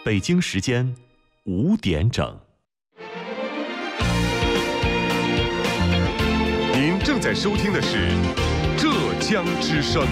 北京时间5点整。 您正在收听的是浙江之声。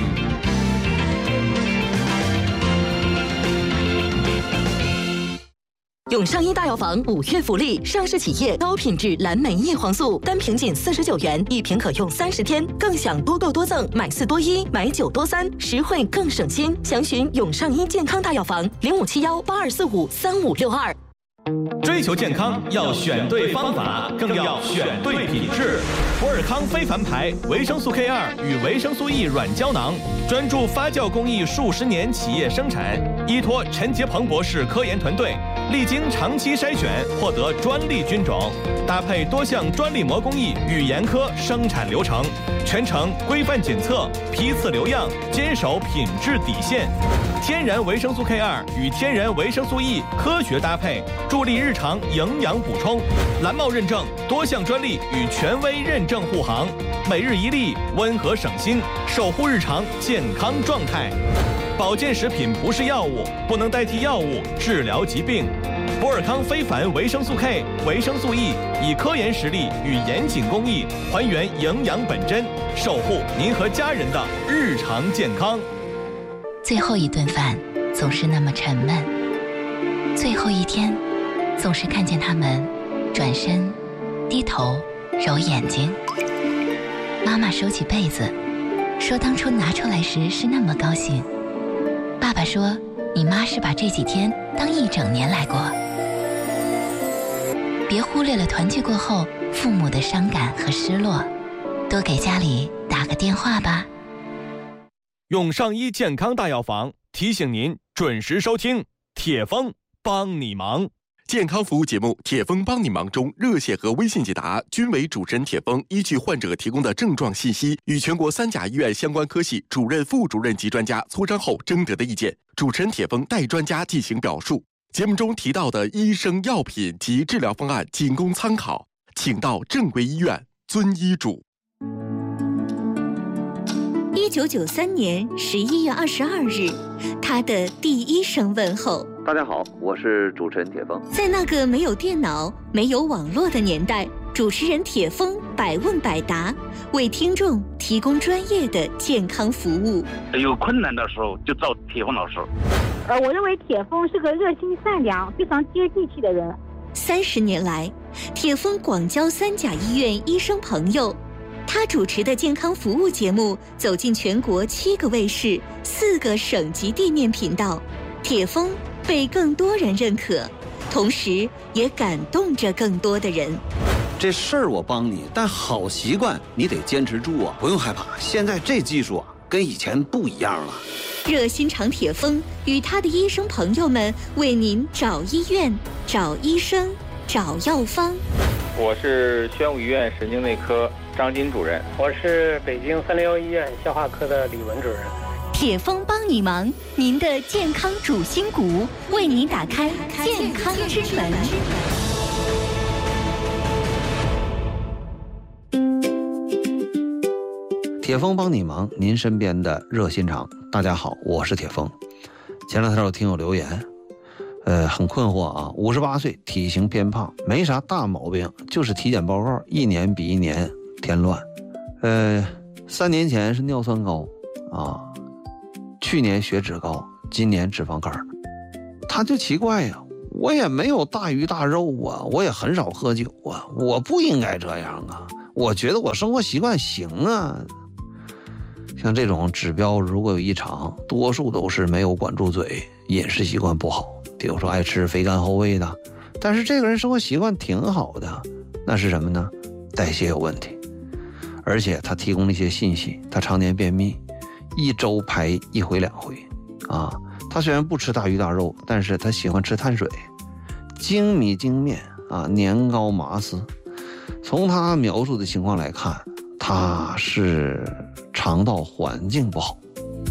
永上医大药房5月福利，上市企业高品质蓝莓叶黄素，单瓶仅49元，1瓶可用30天，更享多购多赠，买4多1，买9多3，实惠更省心。详询永上医健康大药房057182453562。 追求健康要选对方法，更要选对品质。博尔康非凡牌维生素 K2 与维生素 E 软胶囊，专注发酵工艺数十年企业生产，依托陈杰鹏博士科研团队，历经长期筛选，获得专利菌种，搭配多项专利膜工艺与严苛生产流程，全程规范检测，批次留样，坚守品质底线。天然维生素 K2 与天然维生素 E 科学搭配，助力日常营养补充。蓝帽认证，多项专利与权威认证护航，每日一粒，温和省心，守护日常健康状态。保健食品不是药物，不能代替药物治疗疾病。博尔康非凡维生素 K、维生素 E 以科研实力与严谨工艺还原营养本真，守护您和家人的日常健康。 最后一顿饭总是那么沉闷，最后一天总是看见他们转身低头揉眼睛。妈妈收起被子说，当初拿出来时是那么高兴。爸爸说，你妈是把这几天当1整年来过。别忽略了团聚过后父母的伤感和失落，多给家里打个电话吧。 永上医健康大药房提醒您准时收听铁峰帮你忙。 健康服务节目《铁峰帮你忙》中，热线和微信解答均为主持人铁峰依据患者提供的症状信息，与全国3甲医院相关科系主任、副主任及专家磋商后征得的意见，主持人铁峰代专家进行表述。节目中提到的医生、药品及治疗方案仅供参考，请到正规医院遵医嘱。 1993年11月22日，他的第一声问候。 大家好，我是主持人铁峰。 在那个没有电脑、没有网络的年代，主持人铁峰百问百答，为听众提供专业的健康服务。 有困难的时候就找铁峰老师。 我认为铁峰是个热心善良、非常接地气的人。 30年来，铁峰广交3甲医院医生朋友。他主持的健康服务节目走进全国7个卫视、4个省级地面频道，铁峰被更多人认可，同时也感动着更多的人。 这事儿我帮你，但好习惯你得坚持住啊！不用害怕，现在这技术啊，跟以前不一样了。 热心肠铁峰与他的医生朋友们为您找医院、找医生、找药方。 我是宣武医院神经内科张金主任。 我是北京361医院消化科的李文主任。 铁峰帮你忙，您的健康主心骨，为您打开健康之门。 铁峰帮你忙，您身边的热心肠。大家好，我是铁峰。前两天有听友留言，很困惑啊，58岁，体型偏胖，没啥大毛病，就是体检报告一年比一年添乱。3年前是尿酸高啊，去年血脂高，今年脂肪肝。他就奇怪呀，我也没有大鱼大肉啊，我也很少喝酒啊，我不应该这样啊，我觉得我生活习惯行啊。像这种指标如果有异常，多数都是没有管住嘴，饮食习惯不好，比如说爱吃肥甘厚味的。但是这个人生活习惯挺好的，那是什么呢？代谢有问题。而且他提供了一些信息，他常年便秘，1周排1回2回啊。他虽然不吃大鱼大肉，但是他喜欢吃碳水，精米精面啊，年糕麻丝。从他描述的情况来看，他是肠道环境不好。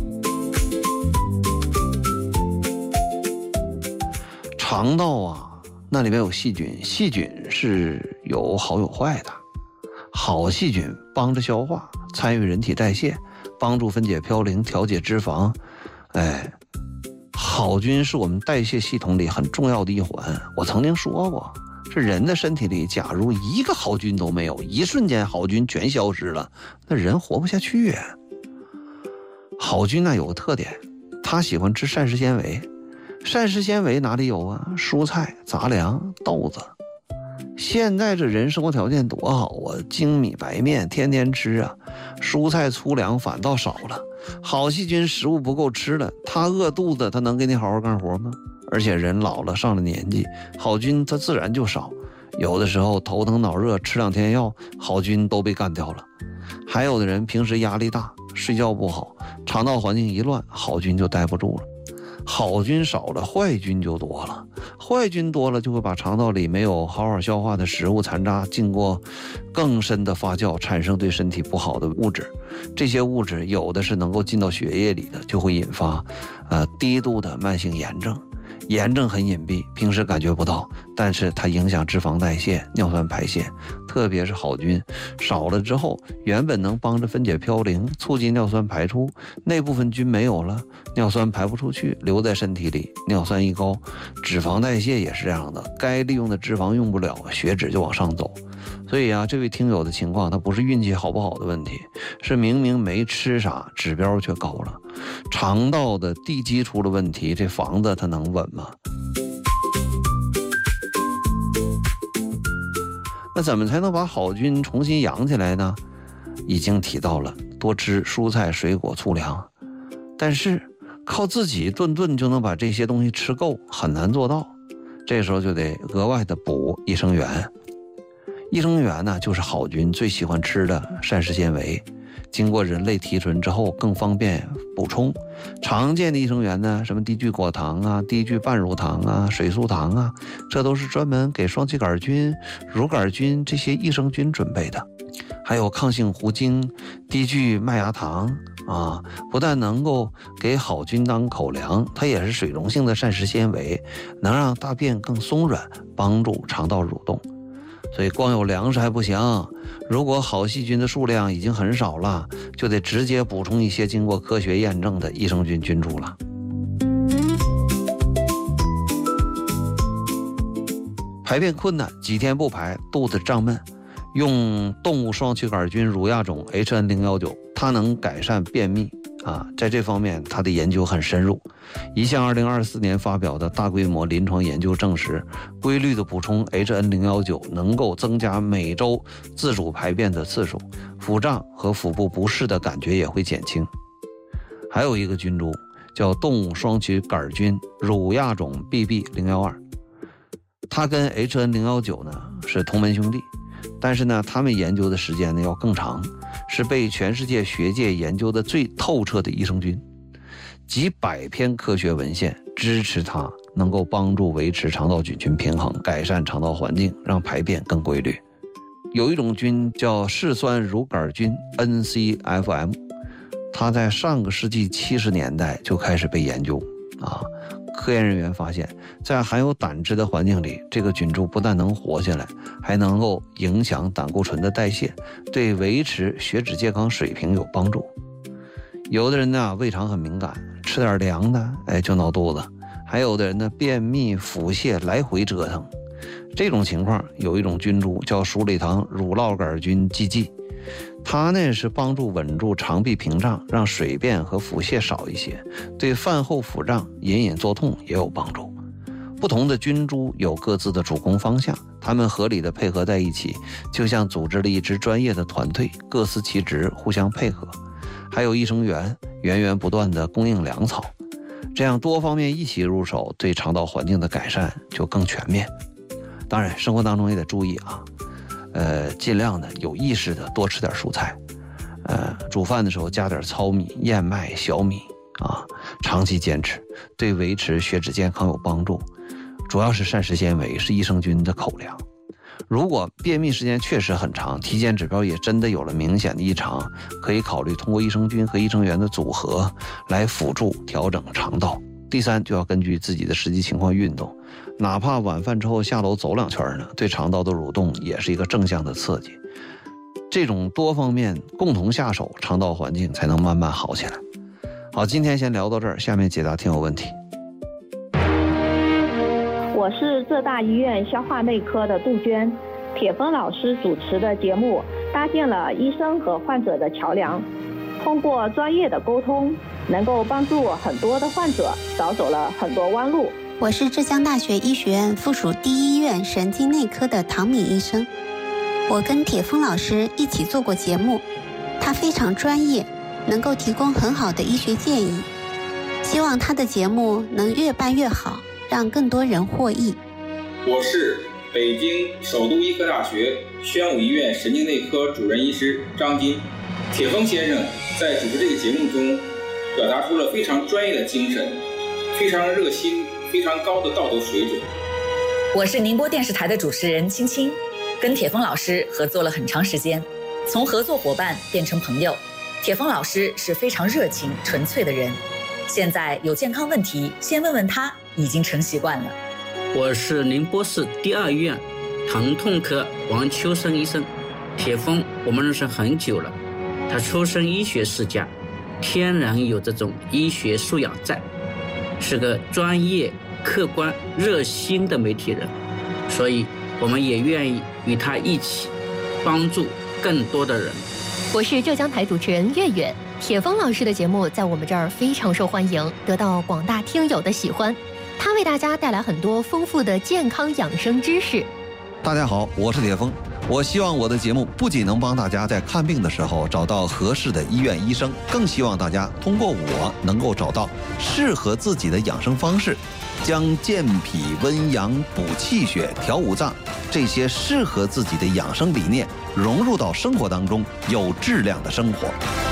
肠道啊，那里面有细菌，细菌是有好有坏的。好细菌帮着消化，参与人体代谢，帮助分解嘌呤，调节脂肪。 好菌是我们代谢系统里很重要的一环。我曾经说过，这人的身体里假如一个好菌都没有，一瞬间好菌全消失了，那人活不下去啊。好菌呢有个特点，它喜欢吃膳食纤维。膳食纤维哪里有啊？蔬菜、杂粮、豆子。现在这人生活条件多好啊，精米白面天天吃啊，蔬菜粗粮反倒少了。好细菌食物不够吃了，它饿肚子，它能给你好好干活吗？而且人老了上了年纪，好菌它自然就少，有的时候头疼脑热吃2天药，好菌都被干掉了。还有的人平时压力大，睡觉不好，肠道环境一乱，好菌就待不住了。好菌少了，坏菌就多了。坏菌多了，就会把肠道里没有好好消化的食物残渣经过更深的发酵，产生对身体不好的物质。这些物质有的是能够进到血液里的，就会引发低度的慢性炎症。炎症很隐蔽，平时感觉不到，但是它影响脂肪代谢、尿酸排泄，特别是好菌少了之后，原本能帮着分解嘌呤，促进尿酸排出，那部分菌没有了，尿酸排不出去，留在身体里，尿酸一高，脂肪代谢也是这样的，该利用的脂肪用不了，血脂就往上走。所以啊，这位听友的情况，它不是运气好不好的问题，是明明没吃啥，指标却高了。肠道的地基出了问题，这房子它能稳吗？那怎么才能把好菌重新养起来呢？已经提到了，多吃蔬菜、水果、粗粮，但是靠自己顿顿就能把这些东西吃够，很难做到。这时候就得额外的补益生元。益生元呢，就是好菌最喜欢吃的膳食纤维，经过人类提纯之后更方便补充。常见的益生元呢，什么低聚果糖啊、低聚半乳糖啊、水素糖啊，这都是专门给双歧杆菌、乳杆菌这些益生菌准备的。还有抗性糊精、低聚麦芽糖啊，不但能够给好菌当口粮，它也是水溶性的膳食纤维，能让大便更松软，帮助肠道蠕动。所以光有粮食还不行，如果好细菌的数量已经很少了，就得直接补充一些经过科学验证的益生菌菌株了。排便困难，几天不排，肚子胀闷，用动物双歧杆菌乳亚种 HN019， 它能改善便秘啊，在这方面它的研究很深入。一项2024年发表的大规模临床研究证实，规律的补充 HN019 能够增加每周自主排便的次数，腹胀和腹部不适的感觉也会减轻。还有一个菌株叫动物双歧杆菌乳亚种 BB012， 它跟 HN019 呢是同门兄弟，但是呢他们研究的时间呢要更长，是被全世界学界研究的最透彻的益生菌，几百篇科学文献支持它能够帮助维持肠道菌群平衡，改善肠道环境，让排便更规律。有一种菌叫嗜酸乳杆菌 NCFM， 它在上个世纪70年代就开始被研究啊。科研人员发现，在含有胆汁的环境里，这个菌株不但能活下来，还能够影响胆固醇的代谢，对维持血脂健康水平有帮助。有的人呢胃肠很敏感，吃点凉的就闹肚子，还有的人呢便秘腹泻来回折腾。这种情况有一种菌株叫鼠李糖乳酪杆菌 GG， 它呢是帮助稳住肠壁屏障，让水便和腹泻少一些，对饭后腹胀隐隐作痛也有帮助。不同的菌株有各自的主攻方向，它们合理的配合在一起，就像组织了一支专业的团队，各司其职，互相配合。还有益生元源源不断的供应粮草，这样多方面一起入手，对肠道环境的改善就更全面。当然生活当中也得注意啊，尽量的有意识的多吃点蔬菜，煮饭的时候加点糙米、燕麦、小米啊，长期坚持对维持血脂健康有帮助。主要是膳食纤维，是益生菌的口粮。如果便秘时间确实很长，体检指标也真的有了明显的异常，可以考虑通过益生菌和益生元的组合来辅助调整肠道。第三，就要根据自己的实际情况运动，哪怕晚饭之后下楼走2圈呢，对肠道的蠕动也是一个正向的刺激。这种多方面共同下手，肠道环境才能慢慢好起来。好，今天先聊到这儿，下面解答听友问题。 我是浙大医院消化内科的杜鹃。铁峰老师主持的节目搭建了医生和患者的桥梁，通过专业的沟通，能够帮助很多的患者少走了很多弯路。 我是浙江大学医学院附属第一医院神经内科的唐敏医生。我跟铁峰老师一起做过节目，他非常专业，能够提供很好的医学建议。希望他的节目能越办越好，让更多人获益。 我是北京首都医科大学宣武医院神经内科主任医师张金。铁峰先生在主持这个节目中表达出了非常专业的精神，非常热心，非常高的道德水准。 我是宁波电视台的主持人青青，跟铁峰老师合作了很长时间，从合作伙伴变成朋友。铁峰老师是非常热情纯粹的人，现在有健康问题先问问他已经成习惯了。 我是宁波市第二医院疼痛科王秋生医生。铁峰我们认识很久了，他出身医学世家，天然有这种医学素养在，是个专业客观热心的媒体人，所以我们也愿意与他一起帮助更多的人。 我是浙江台主持人月月。铁峰老师的节目在我们这儿非常受欢迎，得到广大听友的喜欢。他为大家带来很多丰富的健康养生知识。 大家好，我是铁峰。我希望我的节目不仅能帮大家在看病的时候找到合适的医院医生，更希望大家通过我能够找到适合自己的养生方式，将健脾温阳、补气血、调五脏这些适合自己的养生理念融入到生活当中，有质量的生活。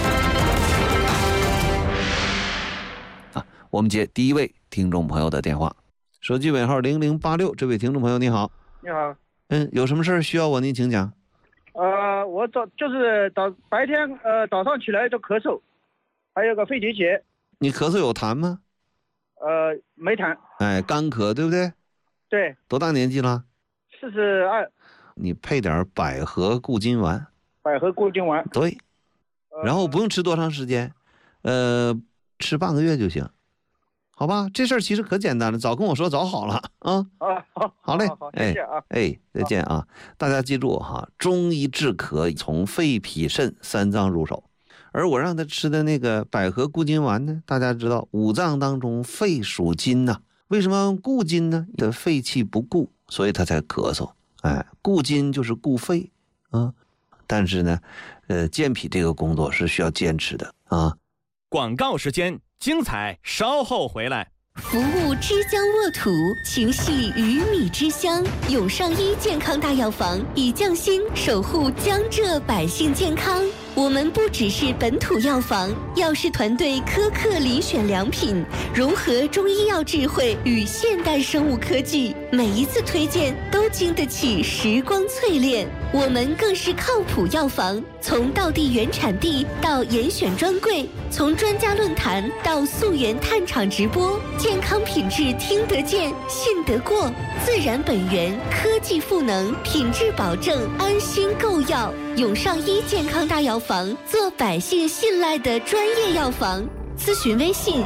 我们接第一位听众朋友的电话，手机尾号0086，这位听众朋友你好。 你好。 有什么事需要我您请讲。 我白天早上起来就咳嗽，还有个肺结节。 你咳嗽有痰吗？ 没痰。 干咳对不对？ 对。 多大年纪了 ？42。 你配点百合固金丸。 百合固金丸。 对。然后不用吃多长时间，吃半个月就行。好吧，这事儿其实可简单了，早跟我说早好了啊！好嘞， 谢谢啊！ 再见啊！大家记住哈，中医治咳从肺脾肾三脏入手，而我让他吃的那个百合固金丸呢，大家知道五脏当中肺属金呐，为什么要用固金呢？的肺气不固，所以他才咳嗽。固金就是固肺啊。但是呢，健脾这个工作是需要坚持的啊。 广告时间。精彩稍后回来。 服务之江沃土，情系鱼米之乡。永上医健康大药房以匠心守护江浙百姓健康。我们不只是本土药房，药师团队苛刻遴选良品，融合中医药智慧与现代生物科技，每一次推荐都经得起时光淬炼。我们更是靠谱药房，从道地原产地到严选专柜，从专家论坛到溯源探厂直播，健康品质听得见、信得过，自然本源，科技赋能，品质保证，安心购药。永上医健康大药房，做百姓信赖的专业药房。咨询微信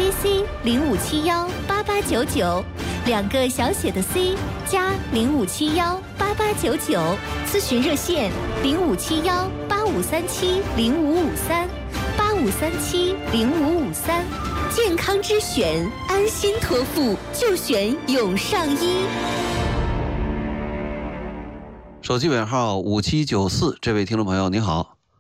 CC05718899，两个小写的 C 加05718899。咨询热线05718537055385370553。健康之选，安心托付就选永上医。 手机尾号5794，这位听众朋友你好。